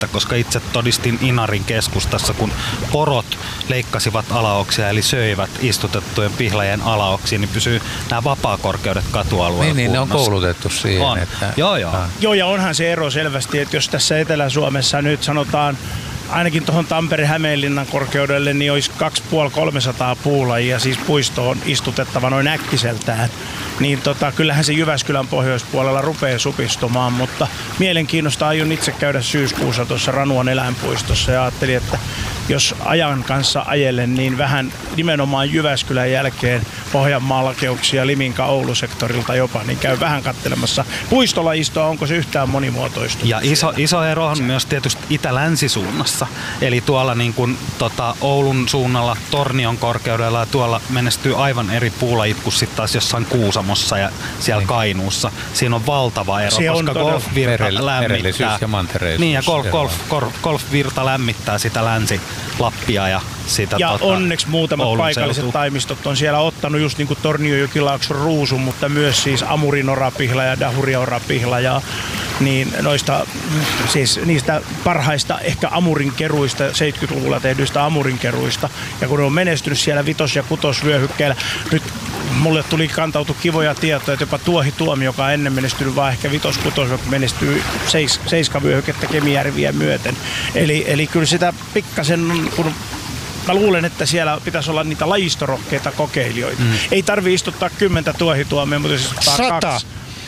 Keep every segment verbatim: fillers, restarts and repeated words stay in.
koska itse todistin Inarin keskustassa, kun porot leikkasivat alaoksia eli söivät istutettujen pihlajien alaoksia, niin pysyy nämä vapaakorkeudet katualueella Niin, niin ne on kunnossa. koulutettu siihen. On. Että... Joo, joo. Ah. Joo, ja onhan se ero selvästi, että jos tässä Etelä-Suomessa nyt sanotaan ainakin tuohon Tampere-Hämeenlinnan korkeudelle, niin olisi kaksisataaa kolmesataa puulajia, siis puistoon istutettava noin äkkiseltään. Niin tota, kyllähän se Jyväskylän pohjoispuolella rupeaa supistumaan, mutta mielenkiinnosta aion itse käydä syyskuussa tuossa Ranuan eläinpuistossa ja ajattelin, että jos ajan kanssa ajelen, niin vähän nimenomaan Jyväskylän jälkeen Pohjanmaa-lakeuksia Liminka-Oulu-sektorilta jopa, niin käy vähän katselemassa puistolajistoa, onko se yhtään monimuotoista. Ja iso, iso ero on myös tietysti itä-länsisuunnassa. Eli tuolla niin kuin, tota, Oulun suunnalla Tornion korkeudella ja tuolla menestyy aivan eri puulajit kuin sitten taas jossain Kuusamossa ja siellä niin. Kainuussa. Siinä on valtava ero, se koska golfvirta Merel, lämmittää. Ja mantereisuus. Niin, ja golf, golf, golf, golfvirta lämmittää sitä Länsi-Lappia ja sitä Ja tota, onneksi muutamat Oulun paikalliset seutua. taimistot on siellä ottanut just niin kuin Tornio-Jokilaakson ruusun, mutta myös siis Amurinorapihla ja Dahuriaorapihla ja niin noista siis niistä parhaista ehkä amurinkeruista, seitsemänkymmentäluvulla tehdyistä amurinkeruista. Ja kun ne on menestynyt siellä vitos- ja kutosvyöhykkeellä, nyt mulle tuli kantautu kivoja tietoja, että jopa Tuohituomi, joka on ennen menestynyt vaan ehkä vitos-kutos, menestyy seis, seiskavyöhykettä Kemijärviä myöten. Eli, eli kyllä sitä pikkasen, kun mä luulen, että siellä pitäisi olla niitä lajistorokkeita kokeilijoita. Mm. Ei tarvitse istuttaa kymmentä tuohituomia, mutta jos istuttaa Sata. kaksi.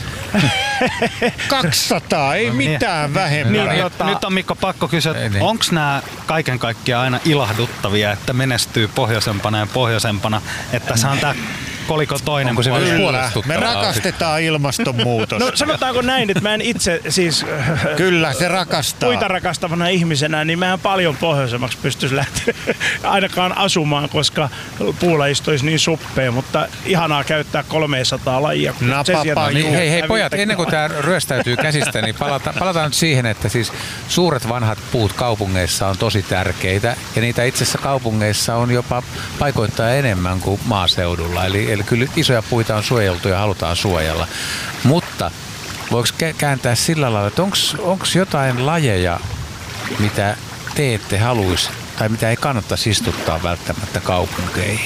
kaksisataa, ei mitään vähemmän. Niin, Niin, nyt, tota- nyt on Mikko pakko kysyä, Ei, niin. onko nämä kaiken kaikkiaan aina ilahduttavia, että menestyy pohjoisempana ja pohjoisempana, että se on tämä kolikon toinen Onko se puoli. myös Kyllä, huolestuttavaa? me rakastetaan ilmastonmuutosta. No sanotaanko näin, että mä en itse siis Kyllä, se rakastaa. puita rakastavana ihmisenä, niin mä en paljon pohjoisemmaksi pystyisi lähteä ainakaan asumaan, koska puulajisto olisi niin suppea, mutta ihanaa käyttää kolmesataa lajia. Napapa, Niin, hei, hei pojat, ennen kuin tämä ryöstäytyy käsistä, niin palata, palataan nyt siihen, että siis suuret vanhat puut kaupungeissa on tosi tärkeitä ja niitä itse asiassa kaupungeissa on jopa paikoittain enemmän kuin maaseudulla. Eli, eli kyllä isoja puita on suojeltu ja halutaan suojella. Mutta voiko kääntää sillä lailla, että onko jotain lajeja, mitä te ette haluaisi tai mitä ei kannattaisi istuttaa välttämättä kaupunkeihin?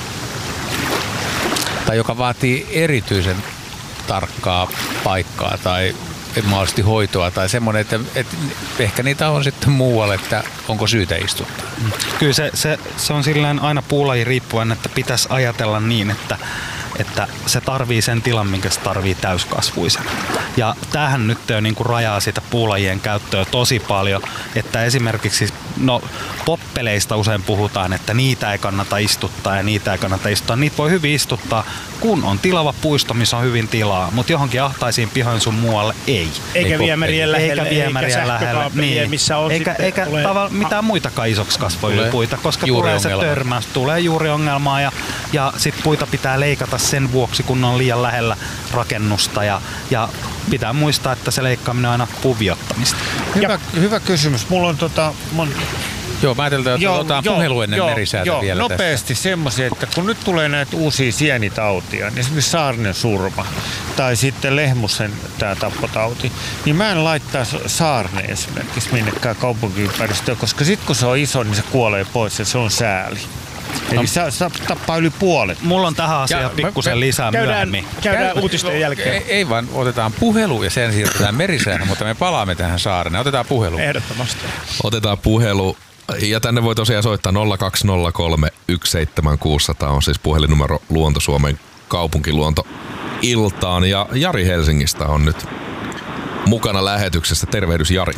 Tai joka vaatii erityisen tarkkaa paikkaa tai mahdollisesti hoitoa tai semmoinen, että, että ehkä niitä on sitten muualle, että onko syytä istuttaa. Kyllä se, se, se on silleen aina puulaji riippuen, että pitäisi ajatella niin, että, että se tarvii sen tilan, minkä se tarvii täyskasvuisen. Ja tämähän nyt jo niin kuin rajaa sitä puulajien käyttöä tosi paljon, että esimerkiksi no, poppeleista usein puhutaan, että niitä ei kannata istuttaa ja niitä ei kannata istuttaa. Niitä voi hyvin istuttaa, kun on tilava puisto, missä on hyvin tilaa, mutta johonkin ahtaisiin pihoin sun muualle ei. Eikä ei viemärien lähelle, eikä, viemärien lähelle. Niin. missä on eikä, sitten eikä tulee... tavalla mitään muitakaan isoksi kasvavia puita, koska tulee se törmäys, tulee juuriongelmaa ja, ja sit puita pitää leikata sen vuoksi, kun on liian lähellä rakennusta ja, ja pitää muistaa, että se leikkaaminen on aina puviottamista. Hyvä, hyvä kysymys. Mulla on tota... Mun... Joo, mä ajattelin, että Joo, otetaan joo, puhelu ennen joo, merisäätä joo, vielä nopeasti semmoisia, että kun nyt tulee näitä uusia sienitautia, niin esimerkiksi saarnen surma tai sitten lehmusen tämä tappotauti, niin mä en laittaa saarne esimerkiksi minnekään kaupunkiympäristöön, koska sitten kun se on iso, niin se kuolee pois ja se on sääli. Eli no. se, se tappaa yli puolet. Mulla on tähän asiaan pikkusen lisää käydään, myöhemmin. Käydään Käy, uutisten jälkeen. Ei, ei vaan, otetaan puhelu ja sen siirrytään merisäähän, mutta me palaamme tähän saareen. Otetaan puhelu. Ehdottomasti. Otetaan puhelu. Ja tänne voi tosiaan soittaa nolla kaksi nolla kolme yksi seitsemän kuusi nolla nolla on siis puhelinnumero Luonto-Suomen kaupunkiluonto iltaan. Ja Jari Helsingistä on nyt mukana lähetyksessä. Tervehdys Jari.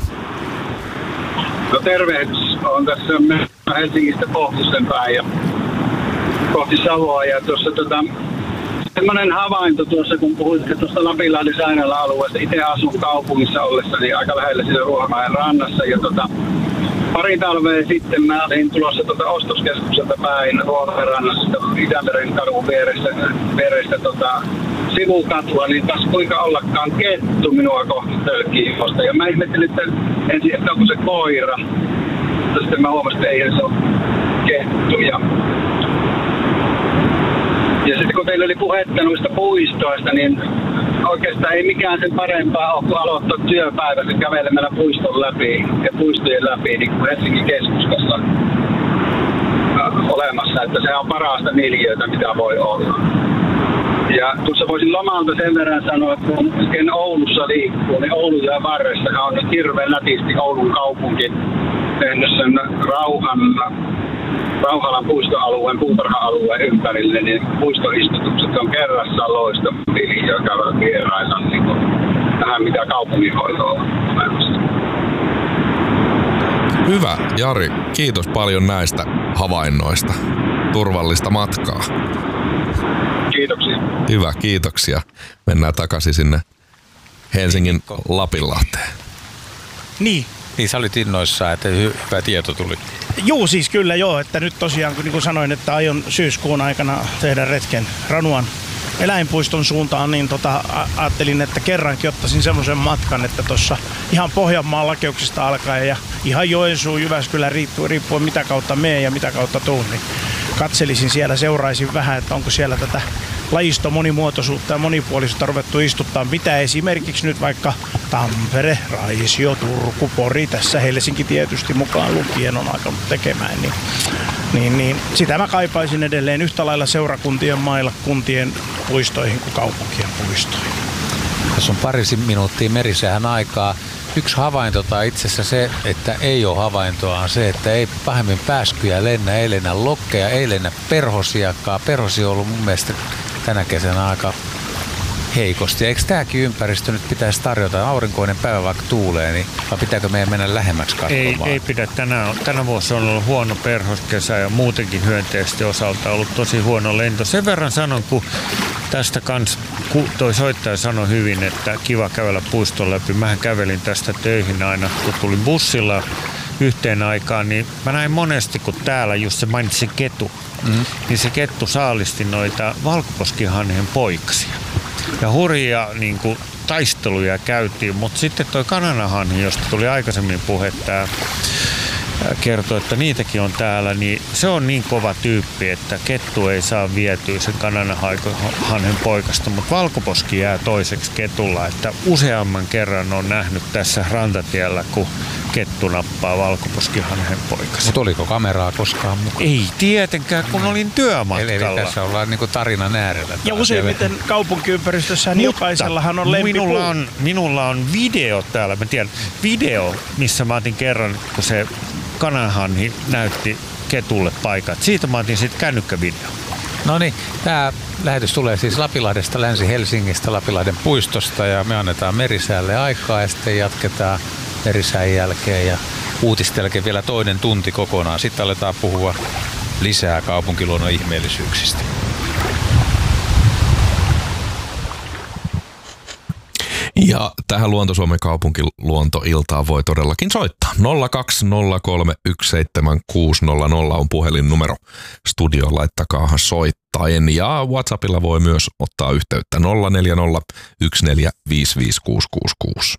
No tervehdys. Olen tässä Helsingistä pohjoisen päin ja kohti Savoa. Ja tuossa tota, semmoinen havainto tuossa, kun puhuitte tuosta Lapinlahden sairaala-alueesta. Itse asun kaupungissa ollessani niin aika lähellä siinä Ruohomäen rannassa. Ja tota, pari talvea sitten mä olin tulossa tuota ostoskeskukselta päin Ruohomäen rannassa Itämeren kadun vieressä, vieressä tota, sivukatua, niin taas kuinka ollakaan kettu minua kohti tölkkii juosta. Ja mä ihmettelin, että ensin, että onko se koira. Mutta sitten mä huomasin, että eihän se ole kettu. Ja, ja sitten kun teillä oli puhetta noista puistoista, niin oikeastaan ei mikään sen parempaa ole, kun aloittaa työpäivässä kävelemällä puiston läpi ja puistojen läpi, niin kuin Helsingin keskustassa olemassa, että se on parasta miljöötä, mitä voi olla. Ja tuossa voisin lomalta sen verran sanoa, että kun ken Oulussa liikkuu, niin Oulun ja varressa on nyt hirveän nätisti Oulun kaupunki tehnyt sen Rauhan, Rauhalan puistoalueen, puutarha-alueen ympärille, niin puistoistutukset on kerrassaan loistavia ja käyvät vierailla niin tähän, mitä kaupunginhoito on olemassa. Hyvä, Jari. Kiitos paljon näistä havainnoista. Turvallista matkaa. Kiitoksia. Hyvä, kiitoksia. Mennään takaisin sinne Helsingin Lapinlahteen. Niin. Niin sä olit innoissaan, että hyvä tieto tuli. Joo, siis kyllä joo, että nyt tosiaan, kun niin kuin sanoin, että aion syyskuun aikana tehdä retken Ranuan eläinpuiston suuntaan, niin tota, ajattelin, että kerrankin ottaisin semmoisen matkan, että tuossa ihan Pohjanmaan lakeuksista alkaen ja ihan Joensuu, Jyväskylä, riippuen mitä kautta mene ja mitä kautta tuun, niin katselisin siellä, seuraisin vähän, että onko siellä tätä lajiston monimuotoisuutta ja monipuolisuutta ruvettu istuttaa, mitä esimerkiksi nyt vaikka Tampere, Raisio, Turku, Pori, tässä Helsinki tietysti mukaan lukien on alkanut tekemään, niin, niin, niin sitä mä kaipaisin edelleen yhtä lailla seurakuntien mailla, kuntien puistoihin kuin kaupunkien puistoihin. Tässä on parisi minuuttia Merisäähän aikaa. Yksi havainto tai itse asiassa se, että ei ole havaintoa, on se, että ei pahemmin pääskyjä lennä, ei lennä lokkeja, ei lennä perhosiakaan. Perhosi on ollut mun mielestä tänä kesänä aika heikosti. Eikö tämäkin ympäristö nyt pitäisi tarjota aurinkoinen päivä vaikka tuulee, niin vai pitääkö meidän mennä lähemmäksi katsomaan? Ei, ei pidä. Tänä, tänä vuosi on ollut huono perhoskesä ja muutenkin hyönteisten osalta on ollut tosi huono lento. Sen verran sanon, kun tästä kans, kun toi soittaja sanoi hyvin, että kiva kävellä puiston läpi. Mähän kävelin tästä töihin aina, kun tulin bussilla yhteen aikaan, niin mä näin monesti, kun täällä just se mainitsi ketu, mm. niin se kettu saalisti noita valkoposkihanhien poikasia. Ja hurjia niin kuin, taisteluja käytiin, mutta sitten toi kananahanhi, josta tuli aikaisemmin puhetta, kertoi, että niitäkin on täällä, niin se on niin kova tyyppi, että kettu ei saa vietyä sen kananahanhen poikasta, mutta valkoposki jää toiseksi ketulla, että useamman kerran on nähnyt tässä rantatiellä, kun kettu nappaa valkoposkihanhen poikasta. Mutta oliko kameraa koskaan mukaan? Ei tietenkään, kun olin työmatkalla. Eli, eli tässä ollaan niinku tarinan äärellä. Ja useimmiten kaupunkiympäristössä niin jokaisellahan on lempipuu. Minulla on, minulla on video täällä, mä tiedän, video, missä mä otin kerran, kun se kananhanhi näytti ketulle paikat. Siitä mä otin sitten kännykkävideo. No niin, tämä lähetys tulee siis Lapilahdesta, Länsi-Helsingistä, Lapilahden puistosta ja me annetaan Merisäälle aikaa ja sitten jatketaan Merisään jälkeen ja uutisten jälkeen vielä toinen tunti kokonaan. Sitten aletaan puhua lisää kaupunkiluonnon ihmeellisyyksistä. Ja tähän Luonto-Suomen kaupunkiluontoiltaan voi todellakin soittaa. nolla kaksi nolla kolme yksi seitsemän kuusi nolla nolla on puhelinnumero. Studioon laittakaahan soittaen ja WhatsAppilla voi myös ottaa yhteyttä nolla neljä nolla yksi neljä viisi viisi kuusi kuusi kuusi.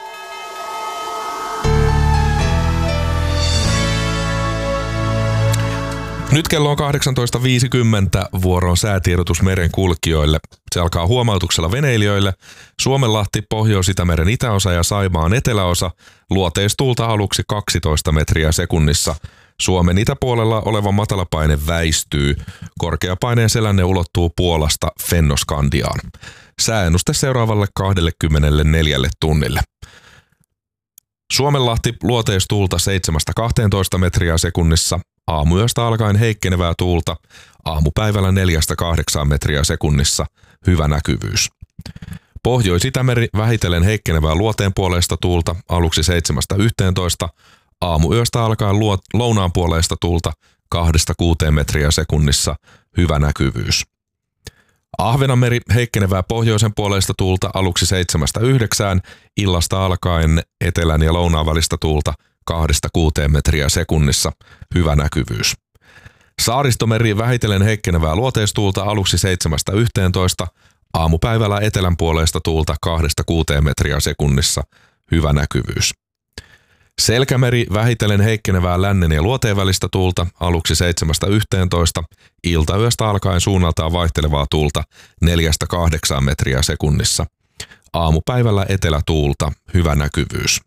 Nyt kello on kahdeksantoista viisikymmentä, vuoro on säätiedotus meren kulkijoille. Se alkaa huomautuksella veneilijöille. Suomenlahti, Pohjois-Itämeren itäosa ja Saimaan eteläosa. Luoteistuulta aluksi kaksitoista metriä sekunnissa. Suomen itäpuolella oleva matalapaine väistyy. Korkeapaineen selänne ulottuu Puolasta Fennoskandiaan. Sääennuste seuraavalle kaksikymmentäneljä tunnille. Suomenlahti, luoteistuulta seitsemästä kahteentoista metriä sekunnissa. Aamuyöstä alkaen heikkenevää tuulta, aamupäivällä neljästä kahdeksaan metriä sekunnissa, hyvä näkyvyys. Pohjois-Itämeri vähitellen heikkenevää luoteen puoleista tuulta, aluksi seitsemästä yhteentoista, aamuyöstä alkaen luot, lounaan puoleista tuulta, kahdesta kuuteen metriä sekunnissa, hyvä näkyvyys. Ahvenanmeri heikkenevää pohjoisen puoleista tuulta, aluksi seitsemästä yhdeksään, illasta alkaen etelän ja lounaan välistä tuulta, kahdesta kuuteen metriä sekunnissa, hyvä näkyvyys. Saaristomeri vähitellen heikkenevää luoteistuulta aluksi seitsemästä yhteentoista, aamupäivällä etelän puoleista tuulta kahdesta kuuteen metriä sekunnissa, hyvä näkyvyys. Selkämeri vähitellen heikkenevää lännen ja luoteen välistä tuulta aluksi seitsemästä yhteentoista, iltayöstä alkaen suunnaltaan vaihtelevaa tuulta neljästä kahdeksaan metriä sekunnissa, aamupäivällä etelätuulta, hyvä näkyvyys.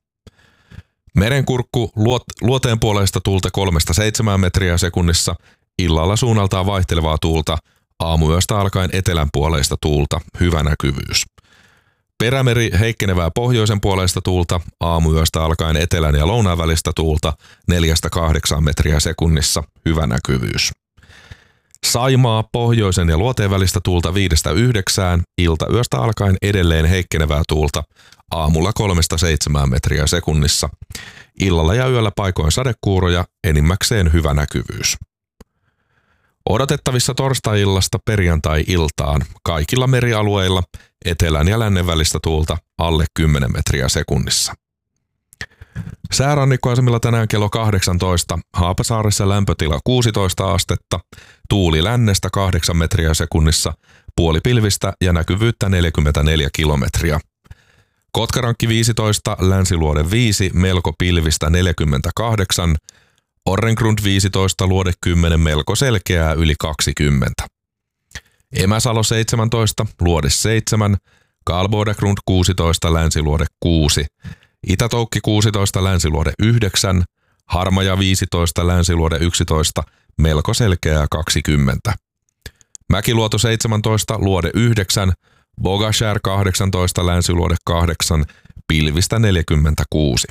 Merenkurkku luot, luoteen puoleista tuulta kolmesta seitsemään metriä sekunnissa, illalla suunnaltaan vaihtelevaa tuulta, aamuyöstä alkaen etelän puoleista tuulta, hyvä näkyvyys. Perämeri heikkenevää pohjoisen puoleista tuulta, aamuyöstä alkaen etelän ja lounaan välistä tuulta, neljästä kahdeksaan metriä sekunnissa, hyvä näkyvyys. Saimaa pohjoisen ja luoteen välistä tuulta viidestä yhdeksään, iltayöstä alkaen edelleen heikkenevää tuulta, aamulla kolmesta seitsemään metriä sekunnissa. Illalla ja yöllä paikoin sadekuuroja, enimmäkseen hyvä näkyvyys. Odotettavissa torstai-illasta perjantai-iltaan kaikilla merialueilla etelän ja lännen välistä tuulta alle kymmenen metriä sekunnissa. Säärannikkoasemilla tänään kello kahdeksantoista, Haapasaaressa lämpötila kuusitoista astetta, tuuli lännestä kahdeksan metriä sekunnissa, puolipilvistä ja näkyvyyttä neljäkymmentäneljä kilometriä. Kotkarankki viisitoista, Länsiluode viisi, melko pilvistä neljäkymmentäkahdeksan, Orrengrund viisitoista, Luode kymmenen, melko selkeää yli kaksikymmentä. Emäsalo seitsemäntoista, Luode seitsemän, Karlbodegrund kuusitoista, Länsiluode kuusi, Itätoukki kuusitoista, Länsiluode yhdeksän, Harmaja viisitoista, Länsiluode yksitoista, melko selkeää kaksikymmentä. Mäkiluoto seitsemäntoista, Luode yhdeksän, Bogashär kahdeksantoista, Länsiluode kahdeksan, pilvistä neljäkymmentäkuusi.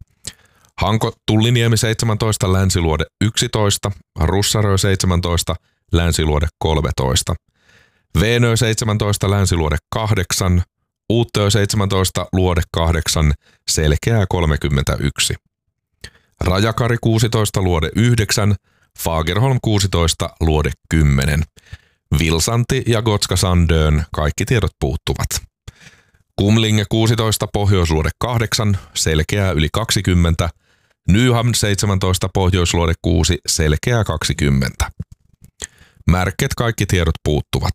Hanko Tulliniemi seitsemäntoista, Länsiluode yksitoista, Russarö seitsemäntoista, Länsiluode kolmetoista. Veenö seitsemäntoista, Länsiluode kahdeksan, Uuttöö seitsemäntoista, Luode kahdeksan, selkeää kolmekymmentäyksi. Rajakari kuusitoista, Luode yhdeksän, Fagerholm kuusitoista, Luode kymmenen. Vilsanti ja Gotska Sandön, kaikki tiedot puuttuvat. Kumlinge kuusitoista, Pohjoisluode kahdeksan, selkeää yli kaksikymmentä. Nyhamn seitsemäntoista, Pohjoisluode kuusi, selkeää kaksikymmentä. Märket, kaikki tiedot puuttuvat.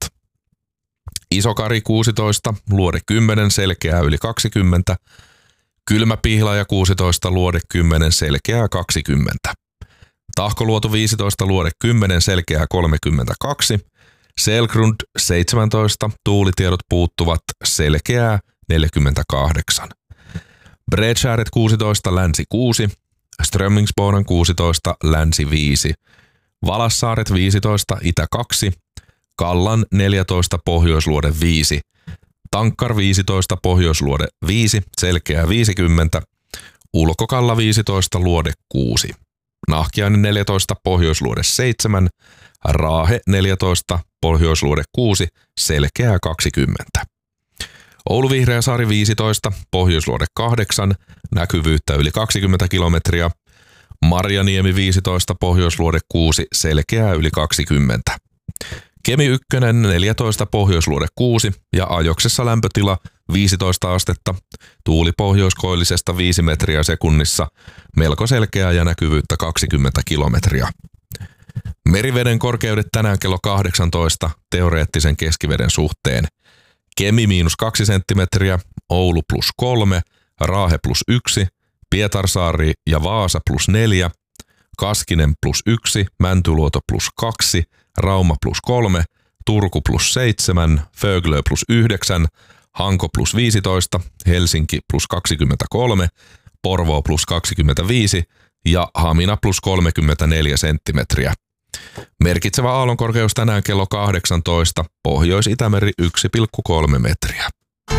Isokari kuusitoista, Luode kymmenen, selkeää yli kaksikymmentä. Kylmäpihlaja kuusitoista, Luode kymmenen, selkeää kaksikymmentä. Tahkoluoto viisitoista, Luode kymmenen, selkeää kolmekymmentäkaksi. Selgrund seitsemäntoista, tuulitiedot puuttuvat, selkeää neljäkymmentäkahdeksan. Bredskäret kuusitoista, Länsi kuusi. Strömmingsboden kuusitoista, Länsi viisi. Valassaaret viisitoista, Itä kaksi. Kallan neljätoista, Pohjoisluode viisi. Tankkar viisitoista, Pohjoisluode viisi, selkeää viisikymmentä. Ulkokalla viisitoista, Luode kuusi. Nahkiainen neljätoista, Pohjoisluode seitsemän. Raahe neljätoista, Pohjoisluode kuusi, selkeää kaksikymmentä. Oulu Vihreäsaari viisitoista, Pohjoisluode kahdeksan, näkyvyyttä yli kaksikymmentä kilometriä. Marjaniemi viisitoista, Pohjoisluode kuusi, selkeää yli kaksikymmentä. Kemi yksi neljätoista, Pohjoisluode kuusi ja Ajoksessa lämpötila viisitoista astetta, tuuli pohjoiskoillisesta viisi metriä sekunnissa, melko selkeää ja näkyvyyttä kaksikymmentä kilometriä. Meriveden korkeudet tänään kello kahdeksantoista teoreettisen keskiveden suhteen. Kemi miinus kaksi senttimetriä, Oulu plus kolme, Raahe plus yksi, Pietarsaari ja Vaasa plus neljä, Kaskinen plus yksi, Mäntyluoto plus kaksi, Rauma plus kolme, Turku plus seitsemän, Föglö plus yhdeksän, Hanko plus viisitoista, Helsinki plus kaksikymmentäkolme, Porvoo plus kaksikymmentäviisi ja Hamina plus kolmekymmentäneljä senttimetriä. Merkitsevä aallonkorkeus tänään kello kahdeksantoista, Pohjois-Itämeri yksi pilkku kolme metriä.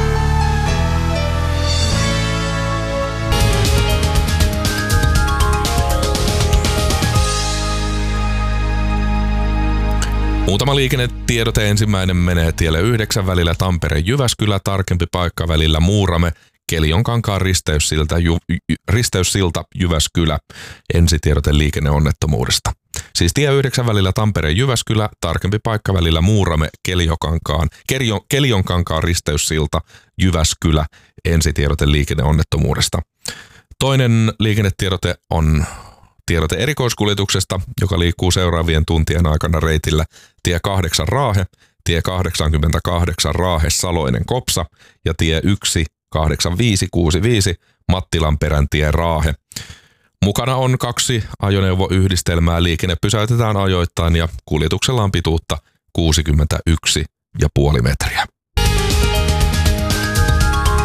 Muutama liikennetiedote. Ensimmäinen menee tielle yhdeksän välillä Tampere-Jyväskylä, tarkempi paikka välillä Muurame, Keljonkankaan risteyssilta, Ju, risteyssilta Jyväskylä. Ensitiedote liikenneonnettomuudesta. Siis tie yhdeksän välillä Tampere-Jyväskylä, tarkempi paikka välillä Muurame, Keljonkankaan, Keljon, Keljonkankaan risteyssilta Jyväskylä. Ensitiedote liikenneonnettomuudesta. Toinen liikennetiedote on tiedote erikoiskuljetuksesta, joka liikkuu seuraavien tuntien aikana reitillä tie kahdeksan Raahe, tie kahdeksankymmentäkahdeksan Raahe Saloinen Kopsa ja tie yksi kahdeksan viisi kuusi viisi Mattilanperän tie Raahe. Mukana on kaksi ajoneuvoyhdistelmää, liikenne pysäytetään ajoittain ja kuljetuksella on pituutta kuusikymmentäyksi pilkku viisi metriä.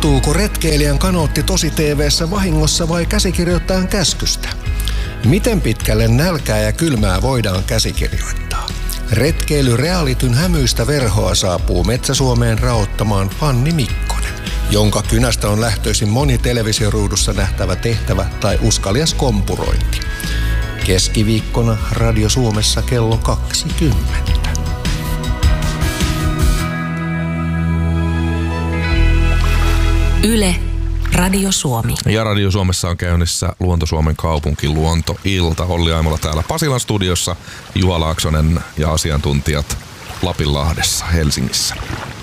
Onnistuuko retkeilijän kanootti tosi T V:ssä vahingossa vai käsikirjoittajan käskystä? Miten pitkälle nälkää ja kylmää voidaan käsikirjoittaa? Retkeily realityn hämyistä verhoa saapuu Metsä-Suomeen raottamaan Fanni Mikkonen, jonka kynästä on lähtöisin moni televisioruudussa nähtävä tehtävä tai uskalias kompurointi. Keskiviikkona Radio Suomessa kello kaksikymmentä. Yle, Radio Suomi. Ja Radio Suomessa on käynnissä Luonto-Suomen kaupunkiluontoilta. Olli Aimola täällä Pasilan studiossa, Juha Laaksonen ja asiantuntijat Lapinlahdessa, Helsingissä.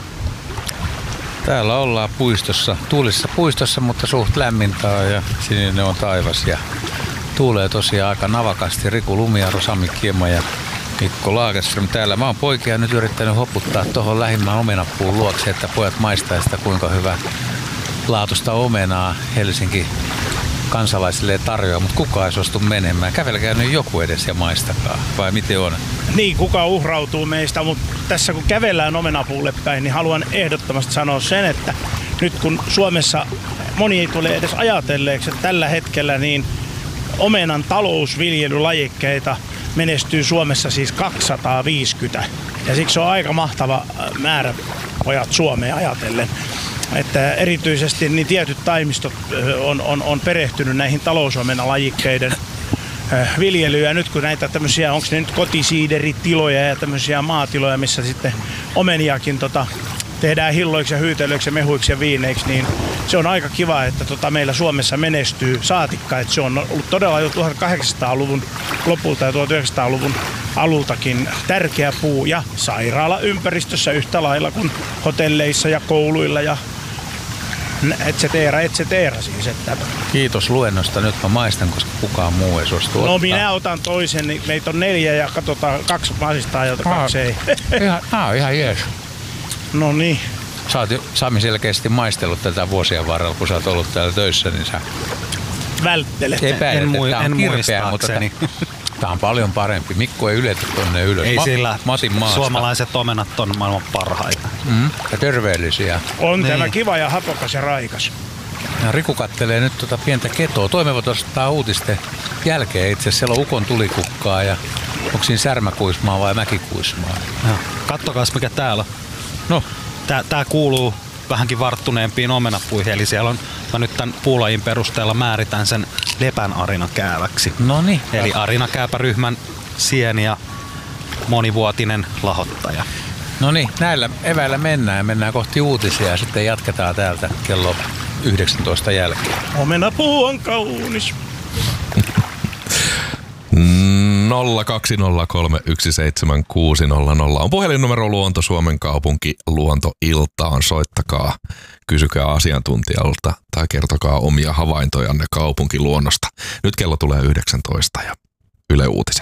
Täällä ollaan puistossa, tuulisessa puistossa, mutta suht lämmintä ja sininen on taivas ja tuulee tosiaan aika navakasti. Riku Lumiaro, Sami Kiema ja Mikko Lagerström täällä. Mä oon poikia nyt yrittänyt hoputtaa tuohon lähimmän omenapuun luokse, että pojat maistaa sitä, kuinka hyvä laatusta omenaa Helsinki kansalaisille tarjoaa, mutta kukaan ei suostu menemään. Kävelkää nyt joku edes ja maistakaa, vai miten on? Niin, kuka uhrautuu meistä, mutta tässä kun kävellään omenapuulle päin, niin haluan ehdottomasti sanoa sen, että nyt kun Suomessa moni ei tule edes ajatelleeksi, että tällä hetkellä niin omenan talousviljelylajikkeita menestyy Suomessa siis kaksisataaviisikymmentä. Ja siksi on aika mahtava määrä pojat Suomeen ajatellen. Että erityisesti niin tietyt taimistot on, on, on perehtynyt näihin talousomenalajikkeiden viljelyyn. Ja nyt kun näitä tämmöisiä, onko ne nyt kotisiideritiloja ja tämmöisiä maatiloja, missä sitten omeniakin tota, tehdään hilloiksi ja hyytelöiksi ja mehuiksi ja viineiksi, niin se on aika kiva, että tota meillä Suomessa menestyy saatikka. Että se on ollut todella jo tuhatkahdeksansataaluvun lopulta ja tuhatyhdeksänsataaluvun alultakin tärkeä puu ja sairaalaympäristössä yhtä lailla kuin hotelleissa ja kouluilla ja et cetera, et cetera siis. Että... Kiitos luennosta. Nyt mä maistan, koska kukaan muu ei suostu ottaa. No minä otan toisen, niin meitä on neljä ja katsotaan kaksi maistaa ja kaksi ei. Ihan, ah, ihan jees. No niin. Sä oot Sami selkeästi maistellut tätä vuosien varrella, kun sä oot ollut täällä töissä, niin sä välttelet. Epäilet, en, mui, en kirpeä, mutta tää, tää on paljon parempi. Mikko ei yletä tonne ylös. Ei Ma- sillä. Matin maasta. Suomalaiset omenat on maailman parhaita. Mm, ja terveellisiä. On niin. Tämä kiva ja hapokas ja raikas. Ja Riku kattelee nyt tuota pientä ketoa. Toimivat ostaa uutisten jälkeen itse asiassa. Siellä on ukon tulikukkaa ja onko siinä särmäkuismaa vai mäkikuismaa? Ja, kattokaas mikä täällä. No. Tää, tää kuuluu vähänkin varttuneempiin omenapuihin, eli siellä on, mä nyt tämän puulajin perusteella määritän sen lepän arinakääväksi. No niin. Eli arinakääpäryhmän sieni ja monivuotinen lahottaja. No niin, näillä eväillä mennään ja mennään kohti uutisia ja sitten jatketaan täältä kello yhdeksäntoista jälkeen. Omenapuu on kaunis. nolla kaksi nolla kolme yksi seitsemän kuusi nolla nolla on puhelinnumero Luonto Suomen kaupunki luontoiltaan. Soittakaa, kysykää asiantuntijalta tai kertokaa omia havaintojanne kaupunkiluonnosta. Nyt kello tulee yhdeksäntoista ja Yle Uutiset.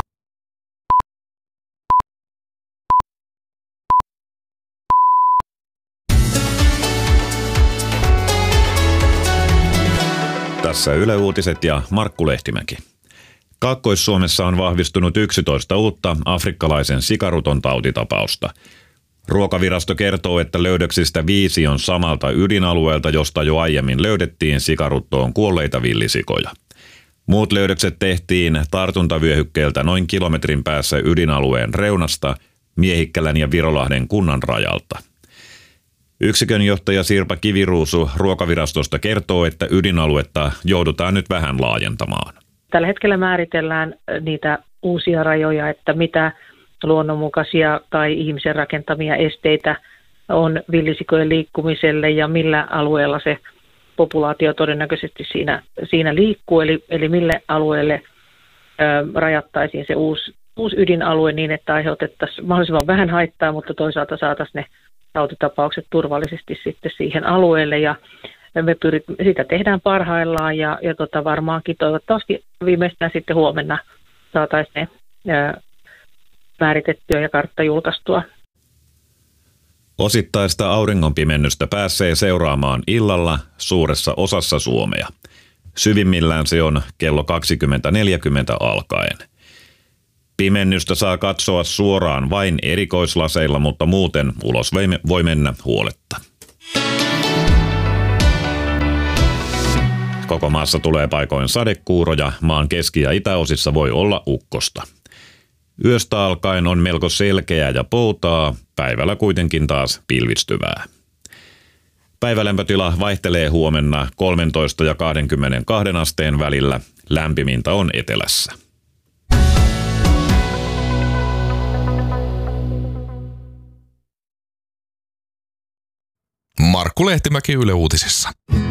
Tässä Yle Uutiset ja Markku Lehtimäki. Kaakkois-Suomessa on vahvistunut yksitoista uutta afrikkalaisen sikaruton tautitapausta. Ruokavirasto kertoo, että löydöksistä viisi on samalta ydinalueelta, josta jo aiemmin löydettiin sikaruttoon kuolleita villisikoja. Muut löydökset tehtiin tartuntavyöhykkeeltä noin kilometrin päässä ydinalueen reunasta Miehikkälän ja Virolahden kunnan rajalta. Yksikön johtaja Sirpa Kiviruusu Ruokavirastosta kertoo, että ydinaluetta joudutaan nyt vähän laajentamaan. Tällä hetkellä määritellään niitä uusia rajoja, että mitä luonnonmukaisia tai ihmisen rakentamia esteitä on villisikojen liikkumiselle ja millä alueella se populaatio todennäköisesti siinä, siinä liikkuu, eli, eli mille alueelle ö, rajattaisiin se uusi, uusi ydinalue niin, että aiheutettaisiin mahdollisimman vähän haittaa, mutta toisaalta saataisiin ne tautitapaukset turvallisesti sitten siihen alueelle ja me pyrit, sitä tehdään parhaillaan ja, ja tota varmaankin toivottavasti viimeistään sitten huomenna saataisiin ne ää, määritettyä ja kartta julkaistua. Osittaista auringonpimennystä pääsee seuraamaan illalla suuressa osassa Suomea. Syvimmillään se on kello kaksikymmentä neljäkymmentä alkaen. Pimennystä saa katsoa suoraan vain erikoislaseilla, mutta muuten ulos voi mennä huoletta. Koko maassa tulee paikoin sadekuuroja, maan keski- ja itäosissa voi olla ukkosta. Yöstä alkaen on melko selkeää ja poutaa, päivällä kuitenkin taas pilvistyvää. Päivälämpötila vaihtelee huomenna kolmetoista ja kaksikymmentäkaksi asteen välillä, lämpimintä on etelässä. Markku Lehtimäki Yle Uutisissa.